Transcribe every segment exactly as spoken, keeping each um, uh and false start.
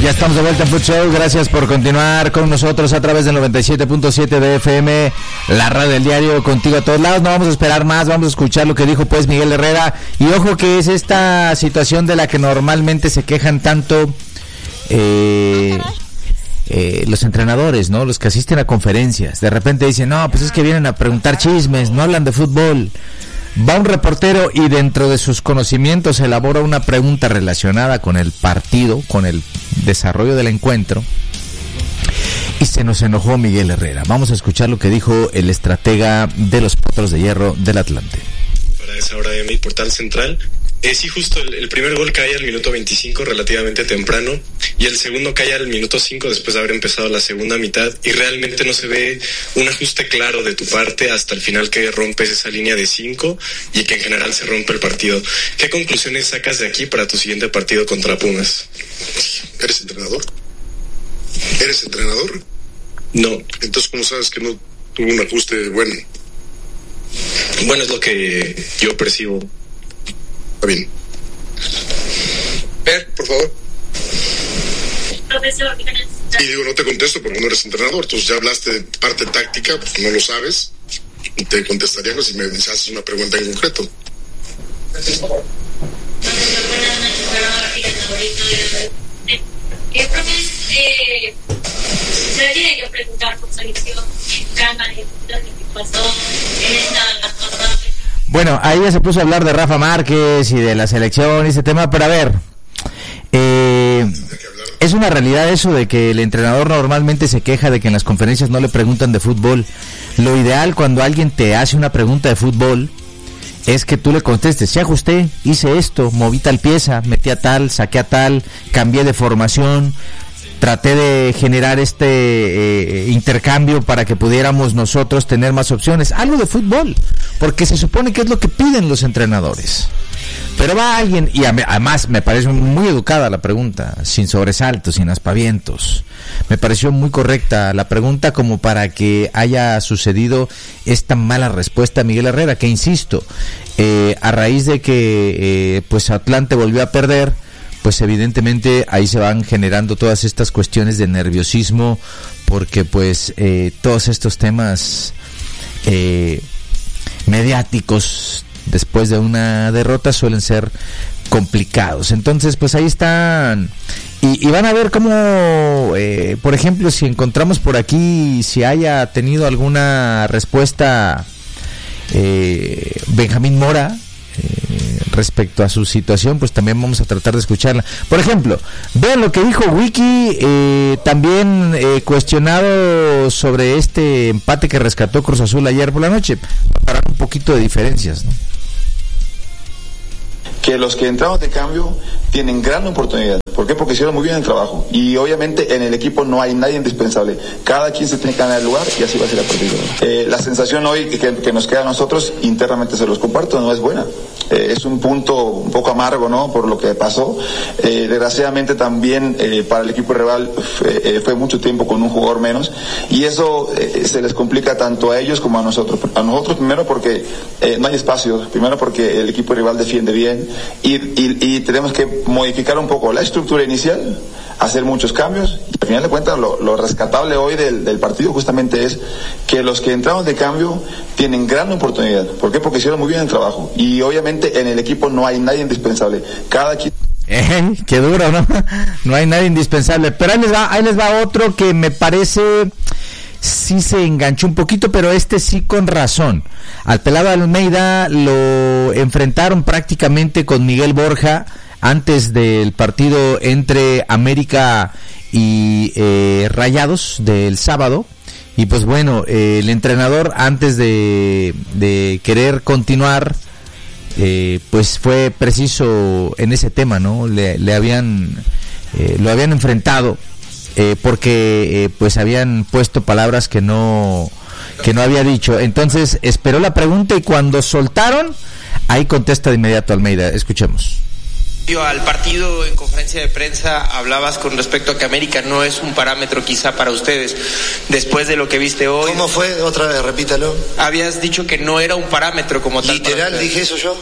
Ya estamos de vuelta en Food Show. Gracias por continuar con nosotros a través del noventa y siete punto siete de F M, la radio del diario, contigo a todos lados. No vamos a esperar más, vamos a escuchar lo que dijo pues Miguel Herrera. Y ojo que es esta situación de la que normalmente se quejan tanto eh, eh, los entrenadores, ¿no? Los que asisten a conferencias. De repente dicen, no, pues es que vienen a preguntar chismes, no hablan de fútbol. Va un reportero y dentro de sus conocimientos elabora una pregunta relacionada con el partido, con el desarrollo del encuentro, y se nos enojó Miguel Herrera. Vamos a escuchar lo que dijo el estratega de los Potros de Hierro del Atlante. Para esa hora de mi portal central, eh, sí, justo el, el primer gol cae al minuto veinticinco, relativamente temprano, y el segundo cae al minuto cinco después de haber empezado la segunda mitad, y realmente no se ve un ajuste claro de tu parte hasta el final, que rompes esa línea de cinco y que en general se rompe el partido. ¿Qué conclusiones sacas de aquí para tu siguiente partido contra Pumas? ¿Eres entrenador? ¿Eres entrenador? No. Entonces, ¿cómo sabes que no tuvo un ajuste bueno? Bueno, es lo que yo percibo. Está bien. Ver, por favor. Profesor, y digo, no te contesto porque no eres entrenador. Entonces ya hablaste de parte táctica, pues no lo sabes. Te contestaría si me haces una pregunta en concreto. Profesor, buenas noches, eh, profe, eh, se tiene que preguntar por selección mexicana, de lo que pasó en esta jornada. Bueno, ahí ya se puso a hablar de Rafa Márquez y de la selección y ese tema, pero a ver, eh, es una realidad eso de que el entrenador normalmente se queja de que en las conferencias no le preguntan de fútbol. Lo ideal cuando alguien te hace una pregunta de fútbol es que tú le contestes, sí ajusté, hice esto, moví tal pieza, metí a tal, saqué a tal, cambié de formación, traté de generar este eh, intercambio para que pudiéramos nosotros tener más opciones. Algo de fútbol, porque se supone que es lo que piden los entrenadores. Pero va alguien, y además me parece muy educada la pregunta, sin sobresaltos, sin aspavientos. Me pareció muy correcta la pregunta como para que haya sucedido esta mala respuesta a Miguel Herrera, que insisto, eh, a raíz de que eh, pues Atlante volvió a perder, pues evidentemente ahí se van generando todas estas cuestiones de nerviosismo, porque pues eh, todos estos temas eh, mediáticos después de una derrota suelen ser complicados. Entonces pues ahí están, y, y van a ver cómo eh, por ejemplo, si encontramos por aquí si haya tenido alguna respuesta eh, Benjamín Mora Eh, respecto a su situación, pues también vamos a tratar de escucharla. Por ejemplo, vean lo que dijo Wiki, eh, también eh, cuestionado sobre este empate que rescató Cruz Azul ayer por la noche, para un poquito de diferencias, ¿no? Que los que entramos de cambio tienen gran oportunidad. ¿Por qué? Porque hicieron muy bien el trabajo. Y obviamente en el equipo no hay nadie indispensable. Cada quien se tiene que ganar el lugar y así va a ser el partido. Eh, la sensación hoy que, que nos queda a nosotros, internamente se los comparto, no es buena. Eh, es un punto un poco amargo, ¿no? Por lo que pasó. Eh, desgraciadamente también eh, para el equipo rival fue, eh, fue mucho tiempo con un jugador menos. Y eso eh, se les complica tanto a ellos como a nosotros. A nosotros primero porque eh, no hay espacio. Primero porque el equipo rival defiende bien. Y, y, y tenemos que modificar un poco la estructura inicial, hacer muchos cambios, y al final de cuentas lo, lo rescatable hoy del, del partido justamente es que los que entramos de cambio tienen gran oportunidad. ¿Por qué? Porque hicieron muy bien el trabajo y obviamente en el equipo no hay nadie indispensable. Cada quien... Eh, qué duro, ¿no? No hay nadie indispensable, pero ahí les va, ahí les va otro que me parece sí se enganchó un poquito, pero este sí con razón. Al pelado Almeida lo enfrentaron prácticamente con Miguel Borja antes del partido entre América y eh, Rayados del sábado, y pues bueno, eh, el entrenador antes de, de querer continuar eh, pues fue preciso en ese tema, ¿no? Le, le habían eh, lo habían enfrentado eh, porque eh, pues habían puesto palabras que no que no había dicho. Entonces esperó la pregunta y cuando soltaron, ahí contesta de inmediato Almeida. Escuchemos. Al partido, en conferencia de prensa hablabas con respecto a que América no es un parámetro quizá para ustedes. Después de lo que viste hoy, ¿cómo fue? Otra vez, repítalo. Habías dicho que no era un parámetro como tal. ¿Literal dije eso yo?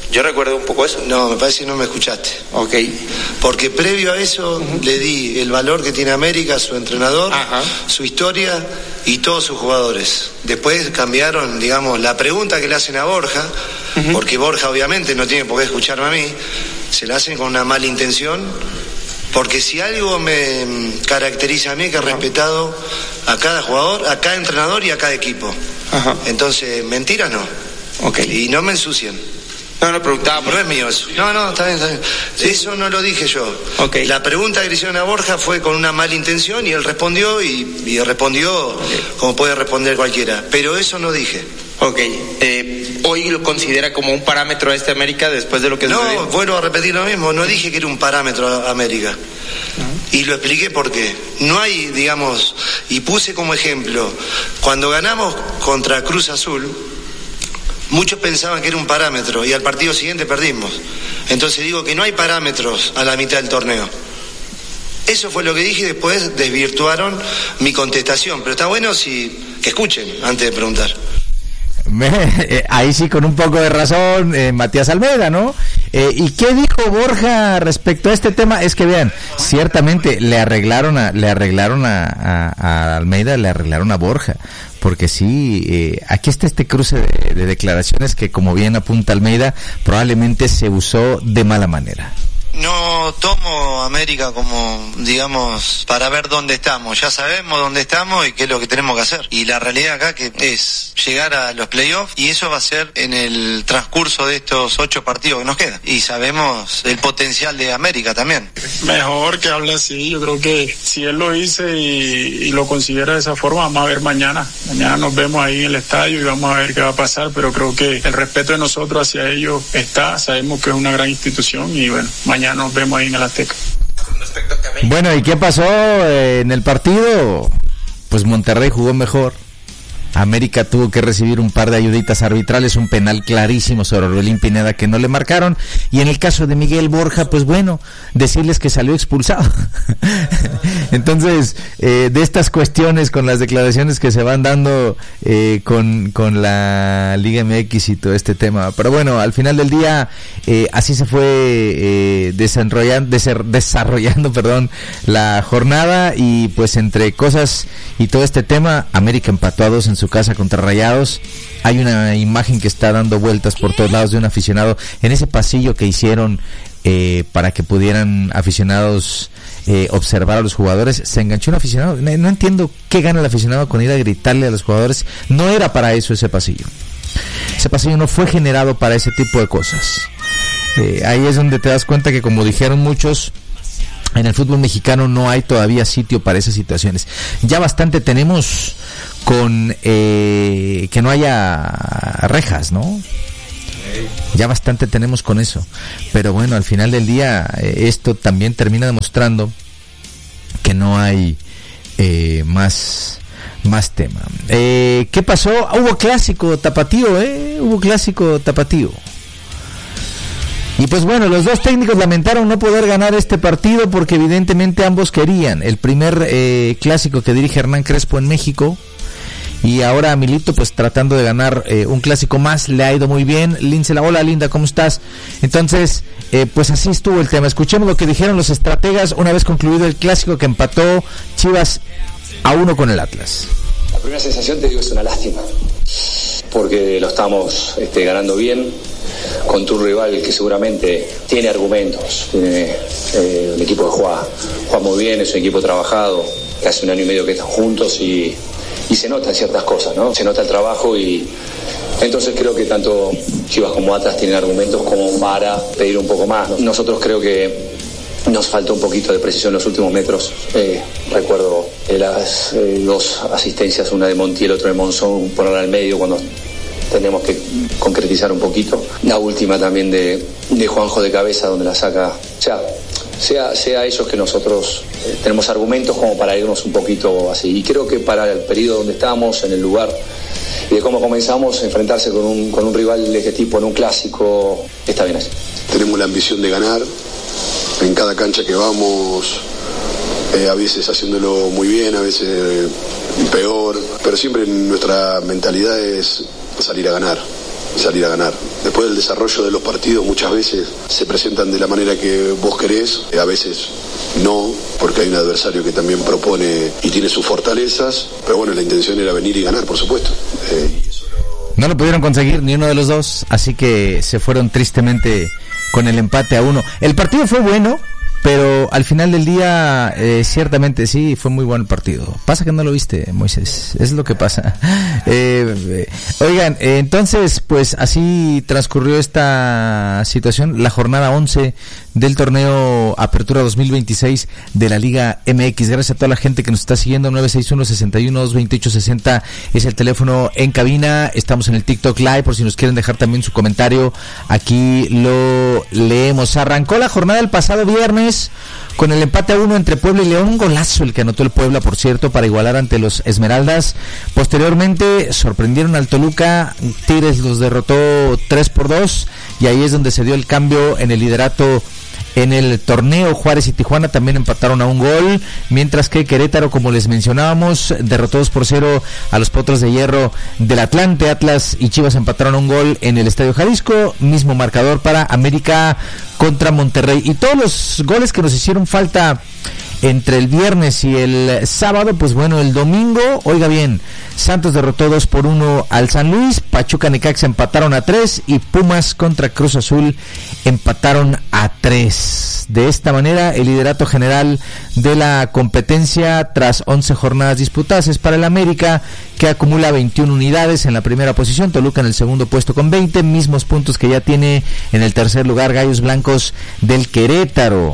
Yo recuerdo un poco eso. No, me parece que no me escuchaste. Ok. Porque previo a eso uh-huh. le di el valor que tiene América, su entrenador, Ajá. su historia y todos sus jugadores. Después cambiaron, digamos, la pregunta que le hacen a Borja, uh-huh. porque Borja obviamente no tiene por qué escucharme a mí, se la hacen con una mala intención, porque si algo me caracteriza a mí es que he respetado a cada jugador, a cada entrenador y a cada equipo. Ajá. Entonces, mentiras no. Okay. Y no me ensucien. No, no preguntaba. No es mío eso. No, no, está bien, está bien. Sí. Eso no lo dije yo. Okay. La pregunta que le hicieron a Borja fue con una mala intención y él respondió y, y respondió okay. como puede responder cualquiera. Pero eso no dije. Ok. Eh, ¿Hoy lo considera como un parámetro a este América después de lo que No, sucedió? vuelvo a repetir lo mismo. No dije que era un parámetro a América. Uh-huh. Y lo expliqué por qué. No hay, digamos, y puse como ejemplo, cuando ganamos contra Cruz Azul, muchos pensaban que era un parámetro y al partido siguiente perdimos. Entonces digo que no hay parámetros a la mitad del torneo. Eso fue lo que dije y después desvirtuaron mi contestación. Pero está bueno si que escuchen antes de preguntar. Ahí sí, con un poco de razón, eh, Matías Almeida, ¿no? Eh, ¿Y qué dijo Borja respecto a este tema? Es que vean, ciertamente le arreglaron a, le arreglaron a, a, a Almeida, le arreglaron a Borja, porque sí, eh, aquí está este cruce de, de declaraciones que, como bien apunta Almeida, probablemente se usó de mala manera. No tomo América como, digamos, para ver dónde estamos. Ya sabemos dónde estamos y qué es lo que tenemos que hacer. Y la realidad acá que es llegar a los playoffs y eso va a ser en el transcurso de estos ocho partidos que nos quedan. Y sabemos el potencial de América también. Mejor que hable así. Yo creo que si él lo dice y, y lo considera de esa forma, vamos a ver mañana. Mañana nos vemos ahí en el estadio y vamos a ver qué va a pasar. Pero creo que el respeto de nosotros hacia ellos está. Sabemos que es una gran institución y bueno, mañana ya nos vemos ahí en el Azteca. Bueno, ¿y qué pasó eh, en el partido? Pues Monterrey jugó mejor. América tuvo que recibir un par de ayuditas arbitrales, un penal clarísimo sobre Orbelín Pineda que no le marcaron, y en el caso de Miguel Borja, pues bueno, decirles que salió expulsado. Entonces, eh, de estas cuestiones con las declaraciones que se van dando eh, con, con la Liga M X y todo este tema, pero bueno, al final del día eh, así se fue eh, desarrollando, desarrollando perdón, la jornada, y pues entre cosas y todo este tema, América empató a dos en su casa contra Rayados. Hay una imagen que está dando vueltas por todos lados de un aficionado en ese pasillo que hicieron eh, para que pudieran aficionados eh, observar a los jugadores. Se enganchó un aficionado. No entiendo qué gana el aficionado con ir a gritarle a los jugadores. No era para eso ese pasillo. Ese pasillo no fue generado para ese tipo de cosas. Eh, ahí es donde te das cuenta que, como dijeron muchos, en el fútbol mexicano no hay todavía sitio para esas situaciones. Ya bastante tenemos con eh, que no haya rejas, ¿no? Ya bastante tenemos con eso. Pero bueno, al final del día eh, esto también termina demostrando que no hay eh, más más tema. Eh, ¿Qué pasó? Hubo clásico tapatío, ¿eh? Hubo clásico tapatío. Y pues bueno, los dos técnicos lamentaron no poder ganar este partido porque evidentemente ambos querían. El primer eh, clásico que dirige Hernán Crespo en México, y ahora Milito pues tratando de ganar eh, un clásico más. Le ha ido muy bien. Lincela, hola Linda, ¿cómo estás? Entonces, eh, pues así estuvo el tema. Escuchemos lo que dijeron los estrategas una vez concluido el clásico que empató Chivas a uno con el Atlas. La primera sensación, te digo, es una lástima, porque lo estamos este, ganando bien contra un rival que seguramente tiene argumentos, tiene eh, un equipo que juega, juega muy bien, es un equipo trabajado, que hace un año y medio que están juntos y, y se notan ciertas cosas, ¿no? Se nota el trabajo y entonces creo que tanto Chivas como Atlas tienen argumentos como para pedir un poco más, ¿no? Nosotros creo que nos faltó un poquito de precisión en los últimos metros. Eh, recuerdo eh, las eh, dos asistencias, una de Montiel, otra de Monzón, ponerla al medio cuando tenemos que concretizar un poquito. La última también de, de Juanjo de cabeza, donde la saca. O sea, sea, sea ellos que nosotros eh, tenemos argumentos como para irnos un poquito así. Y creo que para el periodo donde estamos, en el lugar y de cómo comenzamos a enfrentarse con un, con un rival de este tipo en un clásico, está bien así. Tenemos la ambición de ganar. En cada cancha que vamos, eh, a veces haciéndolo muy bien, a veces eh, peor, pero siempre nuestra mentalidad es salir a ganar. salir a ganar. Después del desarrollo de los partidos muchas veces se presentan de la manera que vos querés, a veces no, porque hay un adversario que también propone y tiene sus fortalezas, pero bueno, la intención era venir y ganar, por supuesto. Eh, y eso no... no lo pudieron conseguir ni uno de los dos, así que se fueron tristemente con el empate a uno. El partido fue bueno, pero al final del día, eh, ciertamente sí, fue muy buen partido. Pasa que no lo viste, Moisés, es lo que pasa. Eh, eh, oigan, eh, entonces, pues así transcurrió esta situación, la jornada once del torneo Apertura dos mil veintiséis de la Liga M X. Gracias a toda la gente que nos está siguiendo. Nueve seis uno, seis uno, dos ocho seis cero es el teléfono en cabina. Estamos en el TikTok Live por si nos quieren dejar también su comentario. Aquí lo leemos. Arrancó la jornada el pasado viernes con el empate a uno entre Puebla y León. Un golazo el que anotó el Puebla, por cierto, para igualar ante los Esmeraldas. Posteriormente sorprendieron al Toluca. Tigres los derrotó tres por dos y ahí es donde se dio el cambio en el liderato en el torneo. Juárez y Tijuana también empataron a un gol, mientras que Querétaro, como les mencionábamos, derrotó dos por cero a los Potros de Hierro del Atlante. Atlas y Chivas empataron a un gol en el Estadio Jalisco, mismo marcador para América contra Monterrey. Y todos los goles que nos hicieron falta entre el viernes y el sábado, pues bueno, el domingo, oiga bien, Santos derrotó dos por uno al San Luis, Pachuca Necaxa empataron a tres y Pumas contra Cruz Azul empataron a tres. De esta manera, el liderato general de la competencia tras once jornadas disputadas es para el América, que acumula veintiuna unidades en la primera posición, Toluca en el segundo puesto con veinte, mismos puntos que ya tiene en el tercer lugar Gallos Blancos del Querétaro.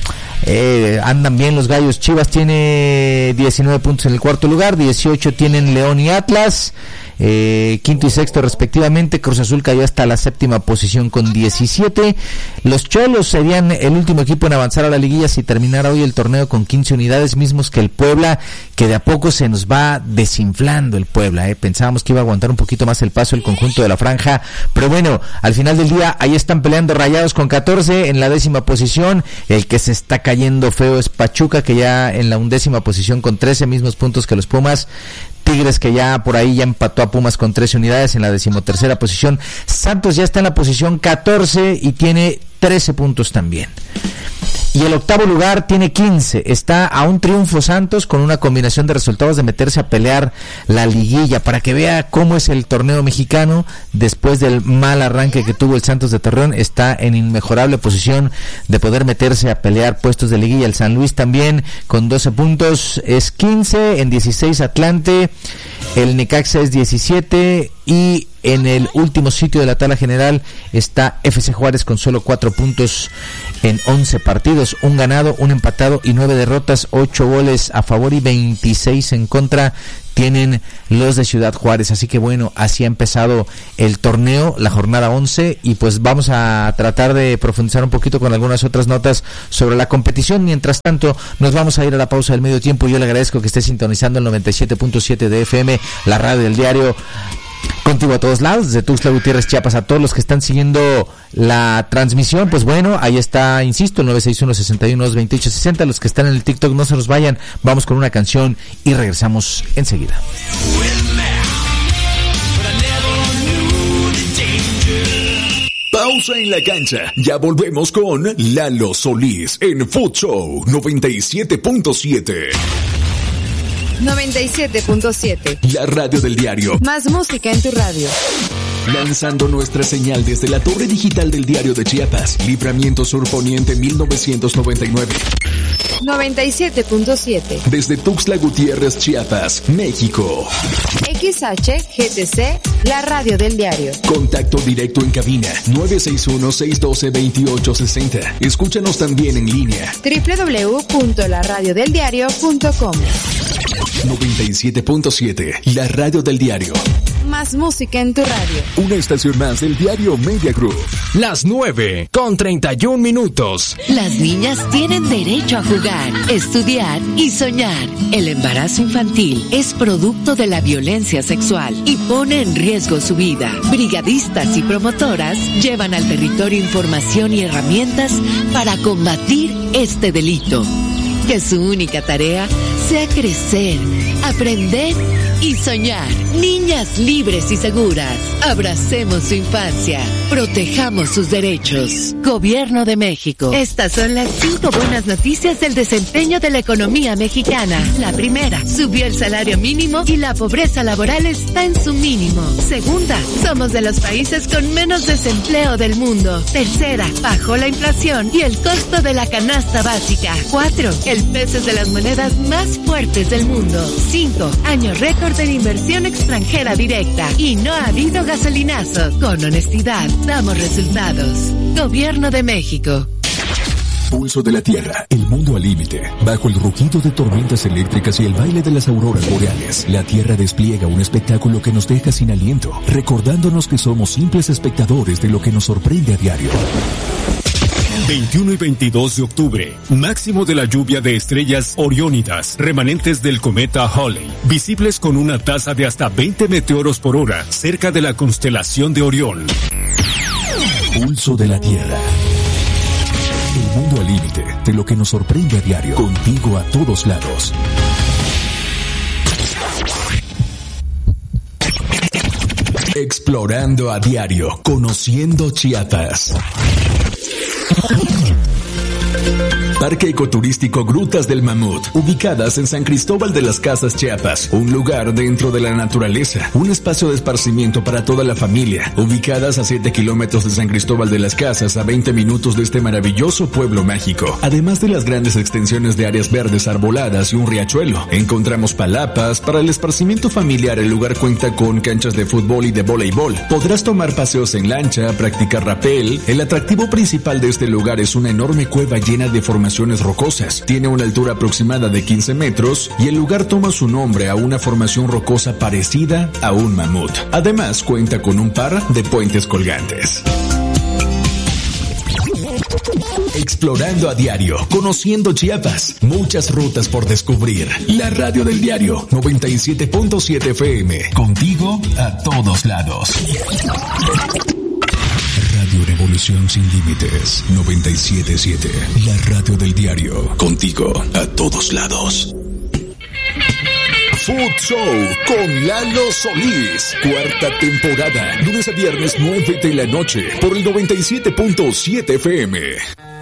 Eh, andan bien los Gallos. Chivas tiene diecinueve puntos en el cuarto lugar, dieciocho tienen León y Atlas, eh, quinto y sexto respectivamente. Cruz Azul cayó hasta la séptima posición con diecisiete. Los Cholos serían el último equipo en avanzar a la liguilla si terminara hoy el torneo con quince unidades, mismos que el Puebla, que de a poco se nos va desinflando el Puebla. Eh. Pensábamos que iba a aguantar un poquito más el paso el conjunto de la franja, pero bueno, al final del día ahí están peleando Rayados con catorce en la décima posición. El que se está cayendo feo es Pachuca, que ya en la undécima posición con trece, mismos puntos que los Pumas. Tigres, que ya por ahí ya empató a Pumas con trece unidades en la decimotercera posición. Santos ya está en la posición catorce y tiene trece puntos también. Y el octavo lugar tiene quince. Está a un triunfo Santos, con una combinación de resultados de meterse a pelear la liguilla, para que vea cómo es el torneo mexicano. Después del mal arranque que tuvo el Santos de Torreón, está en inmejorable posición de poder meterse a pelear puestos de liguilla. El San Luis también con doce puntos es quince, en dieciséis Atlante, el Necaxa es diecisiete y en el último sitio de la tabla general está F C Juárez con solo cuatro puntos en once partidos, un ganado, un empatado y nueve derrotas, ocho goles a favor y veintiséis en contra tienen los de Ciudad Juárez. Así que bueno, así ha empezado el torneo, la jornada once, y pues vamos a tratar de profundizar un poquito con algunas otras notas sobre la competición. Mientras tanto, nos vamos a ir a la pausa del medio tiempo. Yo le agradezco que esté sintonizando el noventa y siete punto siete de F M, la radio del diario, contigo a todos lados, desde Tuxtla Gutiérrez, Chiapas. A todos los que están siguiendo la transmisión, pues bueno, ahí está, insisto, el nueve seis uno, seis uno, dos ocho seis cero. Los que están en el TikTok, no se nos vayan, vamos con una canción y regresamos enseguida. Pausa en la cancha, ya volvemos con Lalo Solís en Food Show noventa y siete punto siete. noventa y siete punto siete. La radio del diario. Más música en tu radio. Lanzando nuestra señal desde la torre digital del Diario de Chiapas, Libramiento Sur Poniente mil novecientos noventa y nueve. noventa y siete punto siete. Desde Tuxtla Gutiérrez, Chiapas, México. X H G T C, la radio del diario. Contacto directo en cabina nueve seis uno, seis uno dos, dos ocho seis cero. Escúchanos también en línea doble u doble u doble u punto la radio del diario punto com. noventa y siete punto siete, la radio del diario. Más música en tu radio. Una estación más del diario Media Group. Las nueve con treinta y un minutos. Las niñas tienen derecho a jugar, estudiar y soñar. El embarazo infantil es producto de la violencia sexual y pone en riesgo su vida. Brigadistas y promotoras llevan al territorio información y herramientas para combatir este delito. Que su única tarea sea crecer, aprender y soñar. Niñas libres y seguras. Abracemos su infancia. Protejamos sus derechos. Gobierno de México. Estas son las cinco buenas noticias del desempeño de la economía mexicana. La primera, subió el salario mínimo y la pobreza laboral está en su mínimo. Segunda, somos de los países con menos desempleo del mundo. Tercera, bajó la inflación y el costo de la canasta básica. Cuatro, el peso es de las monedas más fuertes del mundo. Cinco, año récord de inversión extranjera directa. Y no ha habido gasolinazo. Con honestidad, damos resultados. Gobierno de México. Pulso de la Tierra, el mundo al límite. Bajo el rugido de tormentas eléctricas y el baile de las auroras boreales, la Tierra despliega un espectáculo que nos deja sin aliento, recordándonos que somos simples espectadores de lo que nos sorprende a diario. veintiuno y veintidós de octubre, máximo de la lluvia de estrellas oriónidas, remanentes del cometa Halley, visibles con una tasa de hasta veinte meteoros por hora cerca de la constelación de Orión. Pulso de la Tierra. El mundo al límite de lo que nos sorprende a diario. Contigo a todos lados. Explorando a diario. Conociendo Chiapas. Parque Ecoturístico Grutas del Mamut, ubicadas en San Cristóbal de las Casas, Chiapas, un lugar dentro de la naturaleza, un espacio de esparcimiento para toda la familia, ubicadas a siete kilómetros de San Cristóbal de las Casas, a veinte minutos de este maravilloso pueblo mágico. Además de las grandes extensiones de áreas verdes arboladas y un riachuelo, encontramos palapas. Para el esparcimiento familiar, el lugar cuenta con canchas de fútbol y de voleibol. Podrás tomar paseos en lancha, practicar rapel. El atractivo principal de este lugar es una enorme cueva llena de formaciones rocosas. Tiene una altura aproximada de quince metros y el lugar toma su nombre a una formación rocosa parecida a un mamut. Además, cuenta con un par de puentes colgantes. Explorando a diario, conociendo Chiapas, muchas rutas por descubrir. La radio del diario noventa y siete punto siete F M, contigo a todos lados. Radio Revolución Sin Límites noventa y siete punto siete, la radio del diario, contigo a todos lados. Food Show con Lalo Solís, cuarta temporada, lunes a viernes nueve de la noche, por el noventa y siete punto siete F M.